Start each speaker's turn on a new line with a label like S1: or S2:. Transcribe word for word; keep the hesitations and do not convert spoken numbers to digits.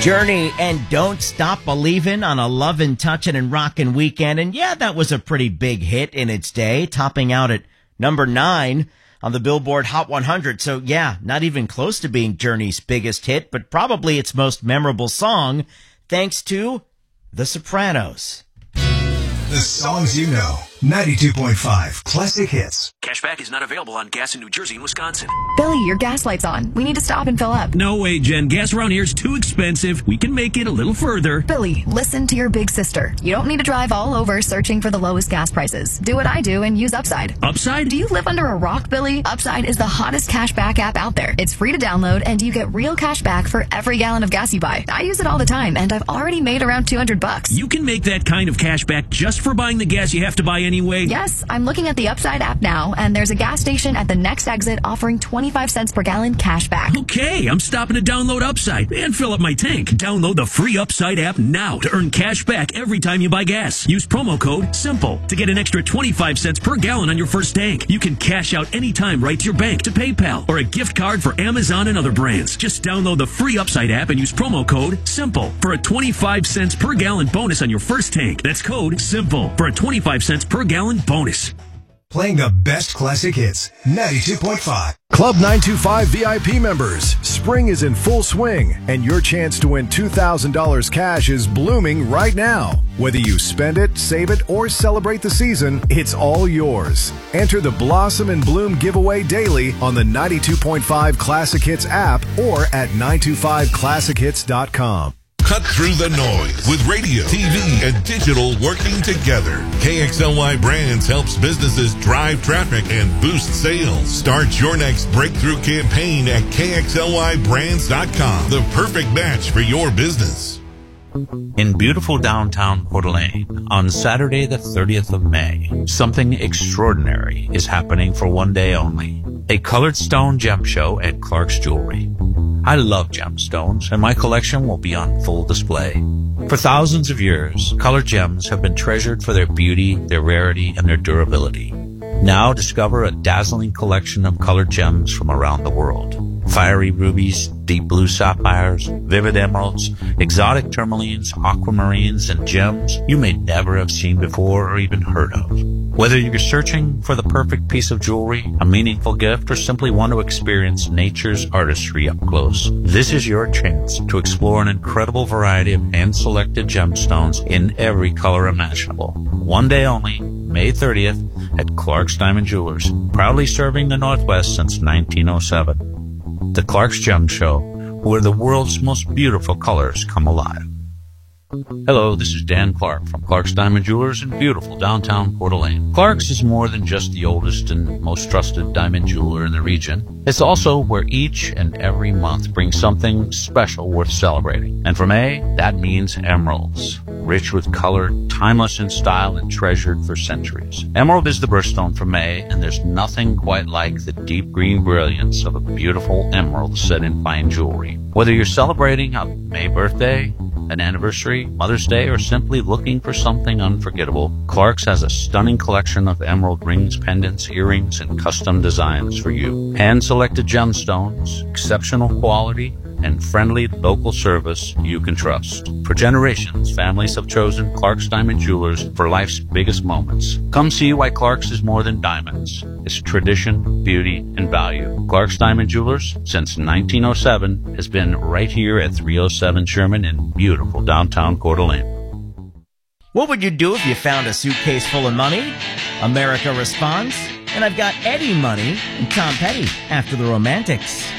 S1: Journey and Don't Stop Believin' on a Lovin', Touchin' and Rockin' weekend. And yeah, that was a pretty big hit in its day, topping out at number nine on the Billboard Hot one hundred. So yeah, not even close to being Journey's biggest hit, but probably its most memorable song, thanks to The Sopranos.
S2: The songs you know. ninety-two point five Classic Hits.
S3: Cashback is not available on gas in New Jersey and Wisconsin.
S4: Billy, your gas light's on. We need to stop and fill up.
S5: No way, Jen. Gas around here is too expensive. We can make it a little further.
S4: Billy, listen to your big sister. You don't need to drive all over searching for the lowest gas prices. Do what I do and use Upside.
S5: Upside?
S4: Do you live under a rock, Billy? Upside is the hottest cashback app out there. It's free to download, and you get real cash back for every gallon of gas you buy. I use it all the time, and I've already made around two hundred bucks.
S5: You can make that kind of cash back just for buying the gas you have to buy anyway?
S4: Yes, I'm looking at the Upside app now, and there's a gas station at the next exit offering twenty-five cents per gallon cash back.
S5: Okay, I'm stopping to download Upside and fill up my tank. Download the free Upside app now to earn cash back every time you buy gas. Use promo code SIMPLE to get an extra twenty-five cents per gallon on your first tank. You can cash out anytime right to your bank, to PayPal, or a gift card for Amazon and other brands. Just download the free Upside app and use promo code SIMPLE for a twenty-five cents per gallon bonus on your first tank. That's code SIMPLE for a twenty-five cents per gallon bonus.
S2: Playing the best classic hits. ninety-two point five
S6: Club nine two five V I P members, spring is in full swing, and your chance to win two thousand dollars cash is blooming right now. Whether you spend it, save it, or celebrate the season, it's all yours. Enter the Blossom and Bloom giveaway daily on the ninety-two point five Classic Hits app or at nine two five classic hits dot com.
S7: Cut through the noise with radio, T V, and digital working together. K X L Y Brands helps businesses drive traffic and boost sales. Start your next breakthrough campaign at K X L Y brands dot com. The perfect match for your business.
S8: In beautiful downtown Coeur d'Alene, on Saturday the thirtieth of May, something extraordinary is happening for one day only. A colored stone gem show at Clark's Jewelry. I love gemstones, and my collection will be on full display. For thousands of years, colored gems have been treasured for their beauty, their rarity, and their durability. Now discover a dazzling collection of colored gems from around the world. Fiery rubies, deep blue sapphires, vivid emeralds, exotic tourmalines, aquamarines, and gems you may never have seen before or even heard of. Whether you're searching for the perfect piece of jewelry, a meaningful gift, or simply want to experience nature's artistry up close, this is your chance to explore an incredible variety of hand-selected gemstones in every color imaginable. One day only, May thirtieth, at Clark's Diamond Jewelers, proudly serving the Northwest since nineteen oh seven. The Clark's Gem Show, where the world's most beautiful colors come alive. Hello, this is Dan Clark from Clark's Diamond Jewelers in beautiful downtown Coeur d'Alene. Clark's is more than just the oldest and most trusted diamond jeweler in the region. It's also where each and every month brings something special worth celebrating. And for May, that means emeralds. Rich with color, timeless in style, and treasured for centuries. Emerald is the birthstone for May, and there's nothing quite like the deep green brilliance of a beautiful emerald set in fine jewelry. Whether you're celebrating a May birthday, an anniversary, Mother's Day, or simply looking for something unforgettable, Clark's has a stunning collection of emerald rings, pendants, earrings, and custom designs for you. Hand-selected gemstones, exceptional quality, and friendly local service you can trust. For generations, families have chosen Clark's Diamond Jewelers for life's biggest moments. Come see why Clark's is more than diamonds. It's tradition, beauty, and value. Clark's Diamond Jewelers, since nineteen oh seven, has been right here at three oh seven Sherman in beautiful downtown Coeur d'Alene.
S1: What would you do if you found a suitcase full of money? America responds, and I've got Eddie Money and Tom Petty after the Romantics.